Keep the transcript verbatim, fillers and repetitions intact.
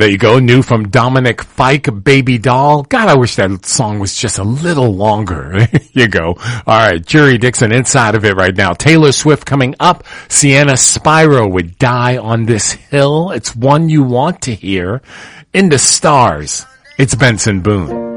There you go. New from Dominic Fike, Baby Doll. God, I wish that song was just a little longer. There you go. All right. Jerry Dixon inside of it right now. Taylor Swift coming up. Sienna Spyro would Die on This Hill. It's one you want to hear. In the Stars. It's Benson Boone.